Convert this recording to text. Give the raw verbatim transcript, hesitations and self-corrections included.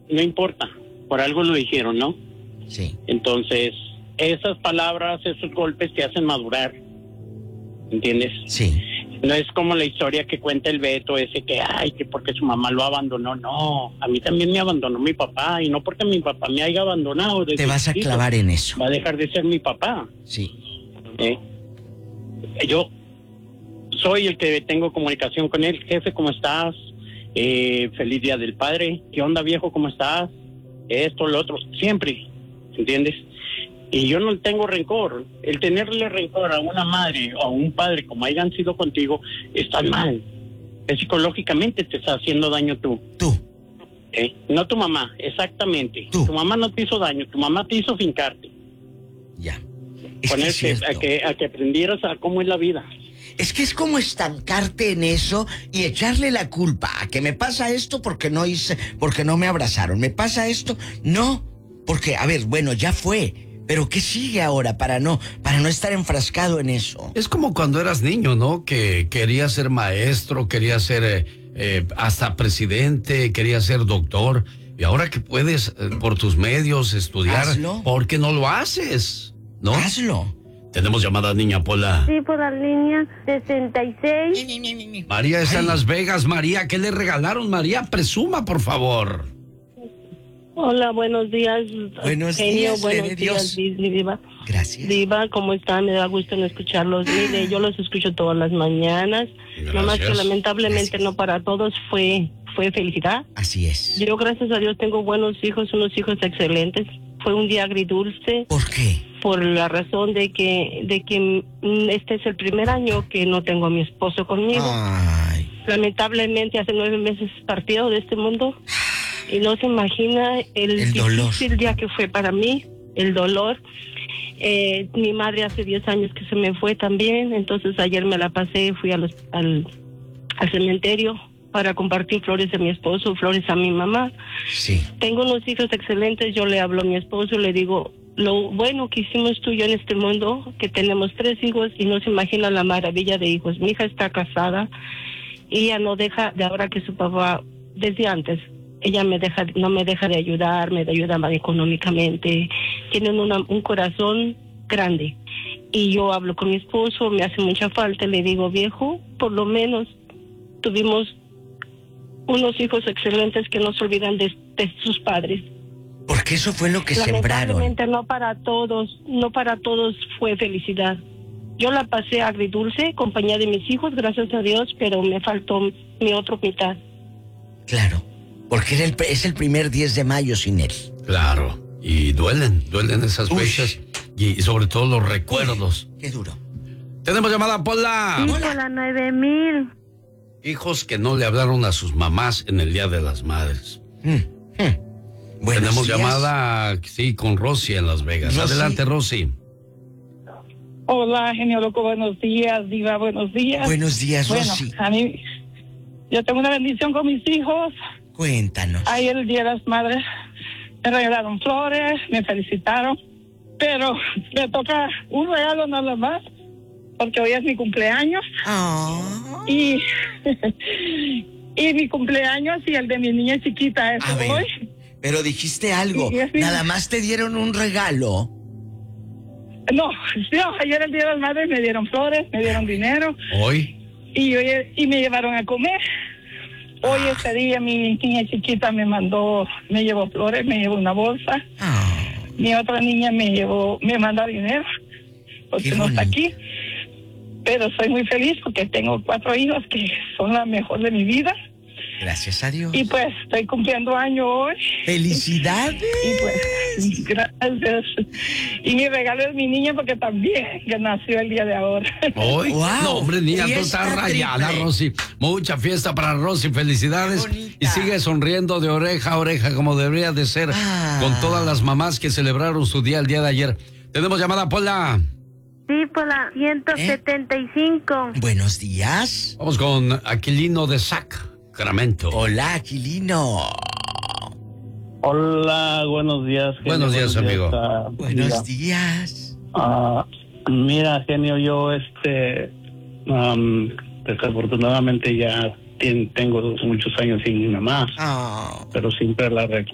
no importa, por algo lo dijeron, ¿no? Sí. Entonces, esas palabras, esos golpes te hacen madurar, ¿entiendes? Sí. No es como la historia que cuenta el Beto, ese que, ay, que porque su mamá lo abandonó. No, a mí también me abandonó mi papá, y no porque mi papá me haya abandonado. Te vas a chiquito, clavar en eso. va a dejar de ser mi papá. Sí. ¿Eh? Yo soy el que tengo comunicación con él. Jefe, ¿cómo estás? Eh, feliz Día del Padre. ¿Qué onda, viejo? ¿Cómo estás? Esto, lo otro, siempre, ¿entiendes? Y yo no tengo rencor. El tenerle rencor a una madre o a un padre como hayan sido contigo está mal. Es psicológicamente te está haciendo daño tú. Tú. ¿Eh? No tu mamá, exactamente. Tú. Tu mamá no te hizo daño, tu mamá te hizo fincarte. Ya. Es que, Ponerte es a que a que aprendieras a cómo es la vida. Es que es como estancarte en eso y echarle la culpa a que me pasa esto porque no hice, porque no me abrazaron. Me pasa esto, no, porque a ver, bueno, ya fue, pero ¿qué sigue ahora para no, para no estar enfrascado en eso? Es como cuando eras niño, ¿no? Que querías ser maestro, querías ser eh, eh, hasta presidente, querías ser doctor. Y ahora que puedes eh, por tus medios estudiar, Hazlo. ¿por qué no lo haces? ¿No? Hazlo. Tenemos llamada, niña Pola. Sí, por la línea sesenta y seis. María está Ay. en Las Vegas. María, ¿qué le regalaron? María, presuma, por favor. Hola, buenos días. Buenos genio, días, buenos Bebé días, Dios. Disney, Diva. Gracias. Diva, ¿cómo están? Me da gusto en escucharlos. Mire, yo los escucho todas las mañanas. Nomás que Gracias. lamentablemente Gracias. no para todos fue, fue felicidad. Así es. Yo, gracias a Dios, tengo buenos hijos, unos hijos excelentes. Fue un día agridulce ¿Por qué? por la razón de que, de que mm, este es el primer año que no tengo a mi esposo conmigo. Ay. Lamentablemente hace nueve meses partió de este mundo y no se imagina el, El dolor. difícil día que fue para mí, el dolor. Eh, mi madre hace diez años que se me fue también, entonces ayer me la pasé, fui a los, al, al cementerio para compartir flores a mi esposo, flores a mi mamá. Sí. Tengo unos hijos excelentes, yo le hablo a mi esposo, le digo, lo bueno que hicimos tú y yo en este mundo, que tenemos tres hijos y no se imagina la maravilla de hijos. Mi hija está casada y ella no deja, de ahora que su papá, desde antes, ella me deja, no me deja de ayudar, me ayuda más económicamente, tienen una, un corazón grande. Y yo hablo con mi esposo, me hace mucha falta, le digo, viejo, por lo menos tuvimos unos hijos excelentes que no se olvidan de, de sus padres. Porque eso fue lo que sembraron. Lamentablemente no para todos, no para todos fue felicidad. Yo la pasé agridulce, compañía de mis hijos, gracias a Dios, pero me faltó mi otro mitad. Claro. Porque era el, es el primer diez de mayo sin él. Claro. Y duelen, duelen esas Uy. fechas y, y sobre todo los recuerdos. Qué duro. Tenemos llamada, Pola. Sí, por la nueve mil. Hijos que no le hablaron a sus mamás en el Día de las Madres. Mm, mm. Buenos Tenemos días. llamada, sí, con Rosy en Las Vegas. Rosy. Adelante, Rosy. Hola, genio loco, buenos días, Diva, buenos días. Buenos días, Bueno, Rosy. a mí, yo tengo una bendición con mis hijos. Cuéntanos. Ayer, el Día de las Madres, me regalaron flores, me felicitaron, pero me toca un regalo nada más, porque hoy es mi cumpleaños. Ah. Y, y mi cumpleaños y el de mi niña chiquita es A ver, hoy. pero dijiste algo. Sí, sí. Nada más te dieron un regalo. No, no, ayer el Día de las Madres me dieron flores, me dieron dinero. Hoy. Y, hoy, y me llevaron a comer. Hoy este día mi niña chiquita me mandó, me llevó flores, me llevó una bolsa. Ah. Mi otra niña me llevó, me manda dinero, porque Qué no está bonito. aquí. Pero soy muy feliz porque tengo cuatro hijos que son la mejor de mi vida. Gracias a Dios. Y pues estoy cumpliendo año hoy. ¡Felicidades! Y pues, gracias. Y mi regalo es mi niña porque también que nació el día de ahora. Hoy. Wow. No, hombre, niña, tú Fiesta estás rayada, triple. Rosy. Mucha fiesta para Rosy, felicidades. Qué bonita. Y sigue sonriendo de oreja a oreja como debería de ser Ah. con todas las mamás que celebraron su día el día de ayer. Tenemos llamada, Pola. Sí, por la ciento setenta y cinco. Buenos días. Vamos con Aquilino de Sac, Sacramento. Hola, Aquilino. Hola, buenos días. genio, Buenos días, amigo. ah, Buenos mira, días. ah, mira, genio, yo este, um, desafortunadamente ya tien- tengo muchos años sin mi mamá, Ah. pero siempre la recuerdo.